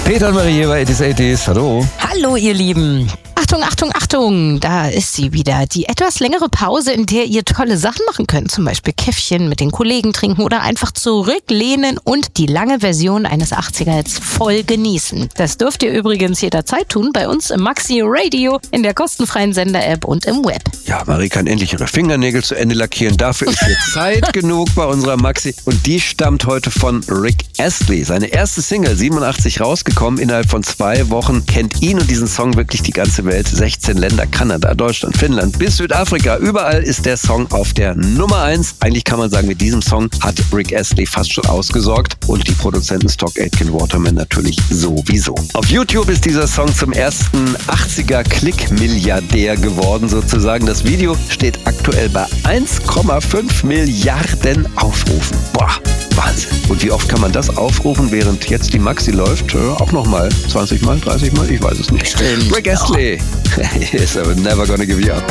Peter und Marie hier bei 80s. Hallo. Hallo ihr Lieben. Achtung, Achtung, Achtung, da ist sie wieder. Die etwas längere Pause, in der ihr tolle Sachen machen könnt. Zum Beispiel Käffchen mit den Kollegen trinken oder einfach zurücklehnen und die lange Version eines 80er-Hits voll genießen. Das dürft ihr übrigens jederzeit tun bei uns im Maxi Radio, in der kostenfreien Sender-App und im Web. Ja, Marie kann endlich ihre Fingernägel zu Ende lackieren. Dafür ist jetzt Zeit genug bei unserer Maxi. Und die stammt heute von Rick Astley. Seine erste Single, 87 rausgekommen. Innerhalb von 2 Wochen kennt ihn und diesen Song wirklich die ganze Welt. 16 Länder, Kanada, Deutschland, Finnland bis Südafrika. Überall ist der Song auf der Nummer 1. Eigentlich kann man sagen, mit diesem Song hat Rick Astley fast schon ausgesorgt. Und die Produzenten Stock Aitken Waterman natürlich sowieso. Auf YouTube ist dieser Song zum ersten 80er-Klick-Milliardär geworden sozusagen. Das Video steht aktuell bei 1,5 Milliarden Aufrufen. Boah, Wahnsinn. Und wie oft kann man das aufrufen, während jetzt die Maxi läuft? Auch nochmal 20 Mal, 30 Mal? Ich weiß es nicht. Stimmt. Rick Astley. Yes, I was never gonna give you up.